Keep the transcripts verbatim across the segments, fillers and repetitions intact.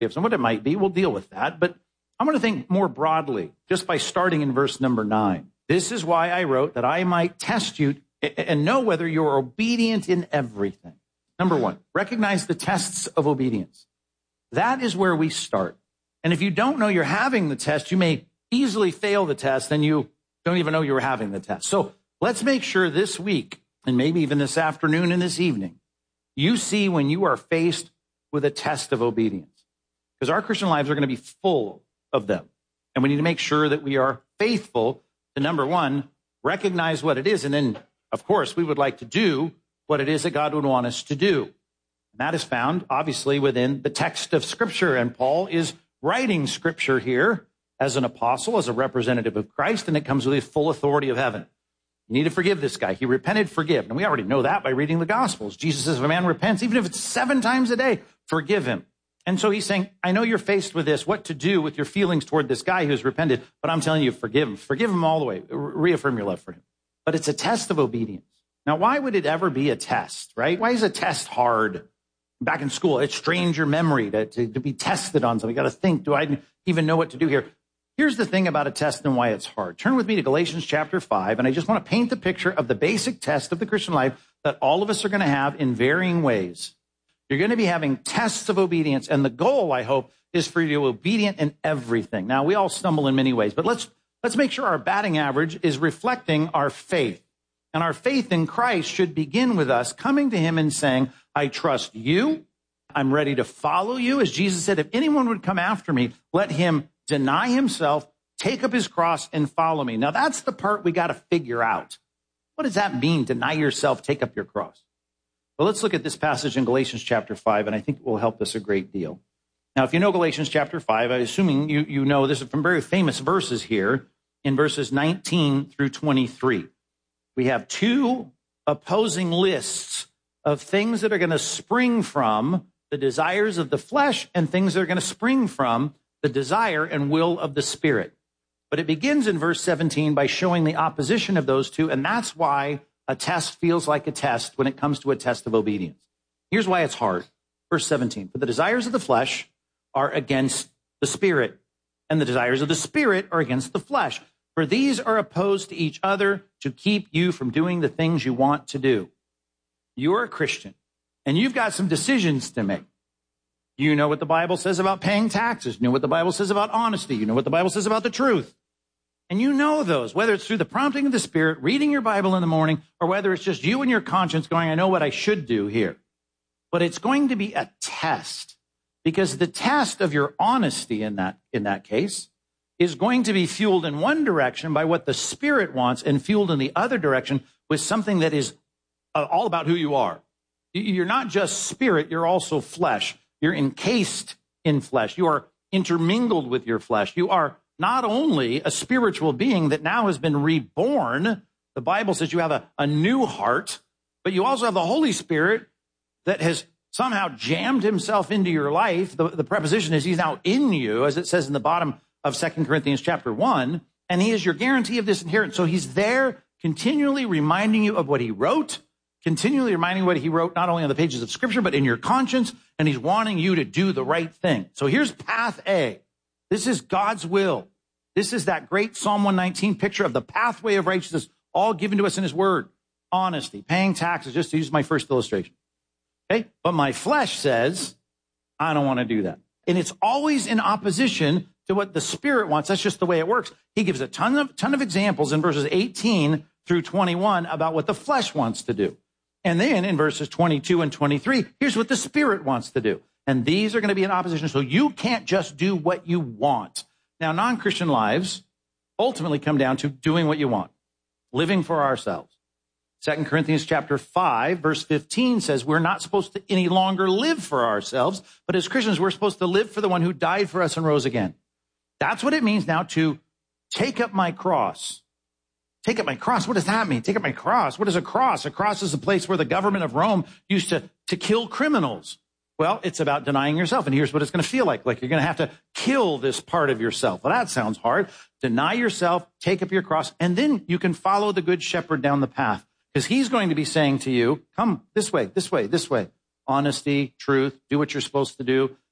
gifts and what it might be. We'll deal with that. But I'm going to think more broadly, just by starting in verse number nine. This is why I wrote that I might test you and know whether you're obedient in everything. Number one, recognize the tests of obedience. That is where we start. And if you don't know you're having the test, you may easily fail the test, and you don't even know you were having the test. So let's make sure this week, and maybe even this afternoon and this evening, you see when you are faced with a test of obedience. Because our Christian lives are going to be full of them. And we need to make sure that we are faithful to, number one, recognize what it is. And then, of course, we would like to do what it is that God would want us to do. And that is found, obviously, within the text of Scripture. And Paul is writing Scripture here as an apostle, as a representative of Christ, and it comes with the full authority of heaven. You need to forgive this guy. He repented, forgive. And we already know that by reading the Gospels. Jesus says, if a man repents, even if it's seven times a day, forgive him. And so he's saying, I know you're faced with this, what to do with your feelings toward this guy who's repented, but I'm telling you, forgive him. Forgive him all the way. Reaffirm your love for him. But it's a test of obedience. Now, why would it ever be a test, right? Why is a test hard? Back in school, it strains your memory to, to, to be tested on something. You got to think, do I even know what to do here? Here's the thing about a test and why it's hard. Turn with me to Galatians chapter five, and I just want to paint the picture of the basic test of the Christian life that all of us are going to have in varying ways. You're going to be having tests of obedience, and the goal, I hope, is for you to be obedient in everything. Now, we all stumble in many ways, but let's let's make sure our batting average is reflecting our faith. And our faith in Christ should begin with us coming to him and saying, I trust you. I'm ready to follow you. As Jesus said, if anyone would come after me, let him deny himself, take up his cross, and follow me. Now, that's the part we got to figure out. What does that mean, deny yourself, take up your cross? Well, let's look at this passage in Galatians chapter five, and I think it will help us a great deal. Now, if you know Galatians chapter five, I'm assuming you, you know this is from very famous verses here in verses nineteen through twenty-three. We have two opposing lists of things that are going to spring from the desires of the flesh and things that are going to spring from the desire and will of the Spirit. But it begins in verse seventeen by showing the opposition of those two, and that's why a test feels like a test when it comes to a test of obedience. Here's why it's hard. Verse seventeen, for the desires of the flesh are against the Spirit, and the desires of the Spirit are against the flesh. For these are opposed to each other to keep you from doing the things you want to do. You're a Christian, and you've got some decisions to make. You know what the Bible says about paying taxes. You know what the Bible says about honesty. You know what the Bible says about the truth. And you know those, whether it's through the prompting of the Spirit, reading your Bible in the morning, or whether it's just you and your conscience going, I know what I should do here. But it's going to be a test, because the test of your honesty in that, in that case is going to be fueled in one direction by what the Spirit wants and fueled in the other direction with something that is all about who you are. You're not just spirit, you're also flesh. You're encased in flesh. You are intermingled with your flesh. You are not only a spiritual being that now has been reborn. The Bible says you have a, a new heart, but you also have the Holy Spirit that has somehow jammed himself into your life. The, the preposition is he's now in you, as it says in the bottom of Second Corinthians chapter one, and he is your guarantee of this inheritance. So he's there continually reminding you of what he wrote, continually reminding you what he wrote, not only on the pages of Scripture, but in your conscience, and he's wanting you to do the right thing. So here's path A. This is God's will. This is that great Psalm one nineteen picture of the pathway of righteousness, all given to us in his word. Honesty, paying taxes, just to use my first illustration. Okay? But my flesh says, I don't want to do that. And it's always in opposition to what the Spirit wants. That's just the way it works. He gives a ton of, ton of examples in verses eighteen through twenty-one about what the flesh wants to do. And then in verses twenty-two and twenty-three, here's what the Spirit wants to do. And these are going to be in opposition. So you can't just do what you want. Now, non-Christian lives ultimately come down to doing what you want, living for ourselves. Second Corinthians chapter five, verse fifteen says we're not supposed to any longer live for ourselves, but as Christians, we're supposed to live for the one who died for us and rose again. That's what it means now to take up my cross. Take up my cross. What does that mean? Take up my cross. What is a cross? A cross is a place where the government of Rome used to, to kill criminals. Well, it's about denying yourself. And here's what it's going to feel like. Like you're going to have to kill this part of yourself. Well, that sounds hard. Deny yourself, take up your cross, and then you can follow the good shepherd down the path. Because he's going to be saying to you, come this way, this way, this way. Honesty, truth, do what you're supposed to do.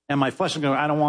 And my flesh is going, I don't want